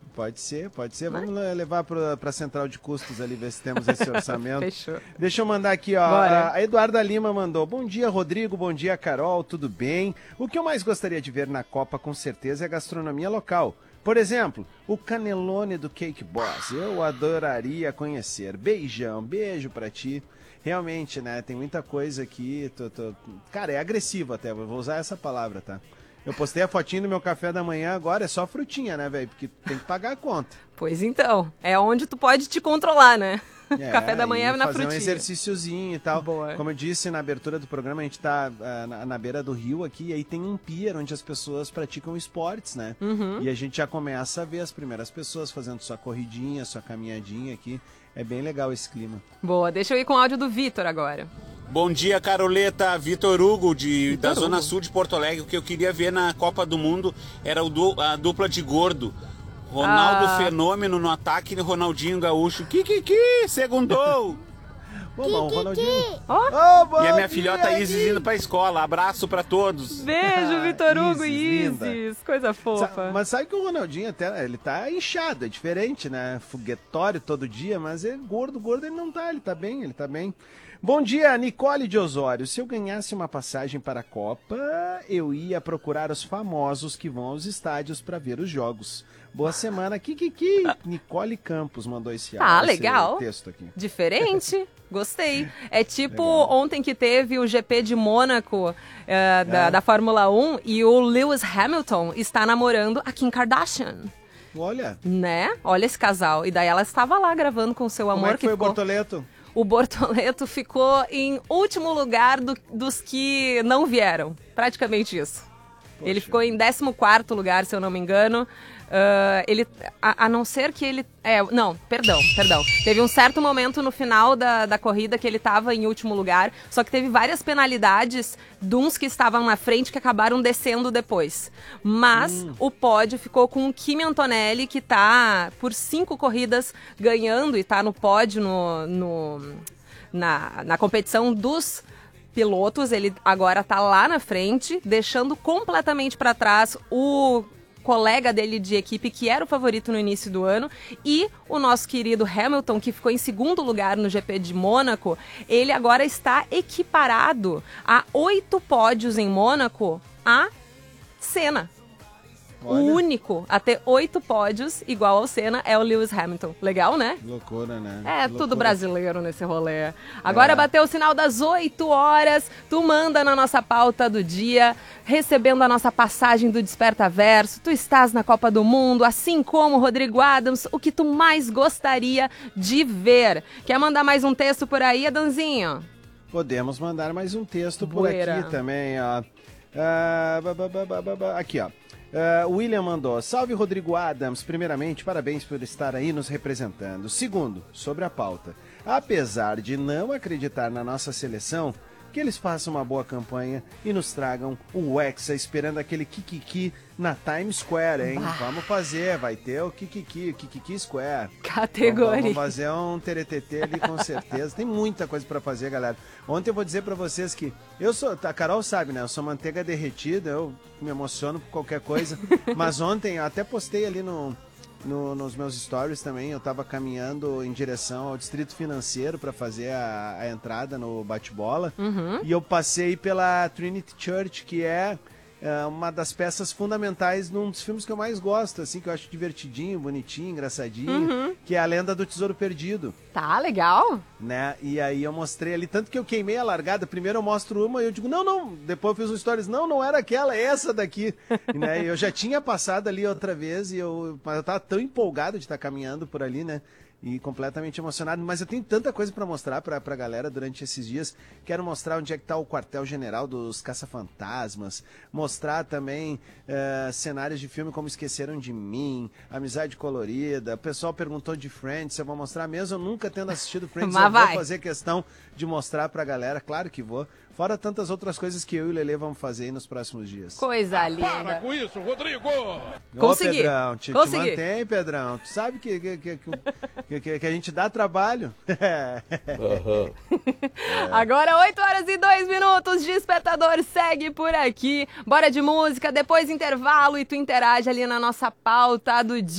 Pode ser. Vamos levar pra central de custos ali, ver se temos esse orçamento. Fechou. Deixa eu mandar aqui, ó. Bora. A Eduarda Lima mandou. Bom dia, Rodrigo. Bom dia, Carol. Tudo bem? O que eu mais gostaria de ver na Copa, com certeza, é a gastronomia local. Por exemplo, o canelone do Cake Boss. Eu adoraria conhecer. Beijão, beijo pra ti. Realmente, né? Tem muita coisa aqui. Cara, é agressivo até. Vou usar essa palavra, tá? Eu postei a fotinha do meu café da manhã, agora é só frutinha, né, velho? Porque tem que pagar a conta. Pois então, é onde tu pode te controlar, né? Café da manhã na frutinha. Fazer um exercíciozinho e tal. Boa. Como eu disse na abertura do programa, a gente tá na beira do rio aqui, e aí tem um pier onde as pessoas praticam esportes, né? E a gente já começa a ver as primeiras pessoas fazendo sua corridinha, sua caminhadinha aqui. É bem legal esse clima. Boa, deixa eu ir com o áudio do Vitor agora. Bom dia, Caroleta. Vitor Hugo, da Zona Sul de Porto Alegre. O que eu queria ver na Copa do Mundo era a dupla de gordo. Ronaldo Fenômeno no ataque e Ronaldinho Gaúcho. Segundou! Bom, Ronaldinho. Oh. E a minha filhota Isis indo pra escola. Abraço pra todos. Beijo, Vitor Hugo e Isis, Isis. Coisa fofa. Mas sabe que o Ronaldinho até, ele tá inchado, é diferente, né? Foguetório todo dia, mas ele gordo ele não tá, ele tá bem. Bom dia, Nicole de Osório. Se eu ganhasse uma passagem para a Copa, eu ia procurar os famosos que vão aos estádios para ver os jogos. Boa semana, Kikiki. Nicole Campos mandou esse legal. texto aqui. Diferente. Gostei. É tipo Legal. Ontem que teve o GP de Mônaco da Fórmula 1 e o Lewis Hamilton está namorando a Kim Kardashian. Olha. Né? Olha esse casal. E daí ela estava lá gravando com o seu amor. Como é que foi o Bortoleto? O Bortoleto ficou em último lugar dos que não vieram. Praticamente isso. Poxa. Ele ficou em 14º lugar, se eu não me engano. A não ser que ele... Perdão. Teve um certo momento no final da corrida que ele estava em último lugar, só que teve várias penalidades de uns que estavam na frente que acabaram descendo depois. Mas o pódio ficou com o Kimi Antonelli, que está por 5 corridas ganhando e está no pódio na competição dos pilotos. Ele agora está lá na frente, deixando completamente para trás o colega dele de equipe, que era o favorito no início do ano, e o nosso querido Hamilton, que ficou em 2º lugar no GP de Mônaco. Ele agora está equiparado a 8 pódios em Mônaco a Senna. Olha. O único a ter 8 pódios igual ao Senna é o Lewis Hamilton. Legal, né? Loucura, né? Tudo brasileiro nesse rolê. Agora bateu o sinal das 8 horas, tu manda na nossa pauta do dia, recebendo a nossa passagem do Desperta Verso. Tu estás na Copa do Mundo, assim como o Rodrigo Adams, o que tu mais gostaria de ver? Quer mandar mais um texto por aí, Adanzinho? Podemos mandar mais um texto por Bueira. aqui também, ó. Aqui, ó. O William mandou: salve Rodrigo Adams, primeiramente parabéns por estar aí nos representando. Segundo, sobre a pauta, apesar de não acreditar na nossa seleção, que eles façam uma boa campanha e nos tragam o Hexa, esperando aquele Kikiki na Times Square, hein? Vamos fazer, vai ter o Kikiki Square. Categoria. Vamos fazer um teretetê ali com certeza. Tem muita coisa pra fazer, galera. Ontem eu vou dizer pra vocês que a Carol sabe, né? Eu sou manteiga derretida, eu me emociono por qualquer coisa. Mas ontem eu até postei ali nos meus stories também, eu tava caminhando em direção ao Distrito Financeiro para fazer a entrada no bate-bola, e eu passei pela Trinity Church, que é uma das peças fundamentais num dos filmes que eu mais gosto, assim, que eu acho divertidinho, bonitinho, engraçadinho, que é A Lenda do Tesouro Perdido. Tá, legal. Né? E aí eu mostrei ali, tanto que eu queimei a largada, primeiro eu mostro uma e eu digo, não, depois eu fiz um stories, não era aquela, é essa daqui. Né? Eu já tinha passado ali outra vez, mas eu tava tão empolgado de estar caminhando por ali, né? E completamente emocionado, mas eu tenho tanta coisa para mostrar pra galera durante esses dias. Quero mostrar onde é que tá o quartel-general dos Caça-Fantasmas, mostrar também cenários de filme como Esqueceram de Mim, Amizade Colorida. O pessoal perguntou de Friends, eu vou mostrar mesmo, eu nunca tendo assistido Friends, eu vou fazer questão de mostrar pra galera, claro que vou. Fora tantas outras coisas que eu e o Lelê vamos fazer aí nos próximos dias. Coisa linda. Para com isso, Rodrigo! Consegui. Ô, Pedrão, te mantém, Pedrão. Tu sabe que a gente dá trabalho. Agora 8 horas e 2 minutos, Despertador segue por aqui. Bora de música, depois intervalo e tu interage ali na nossa pauta do dia.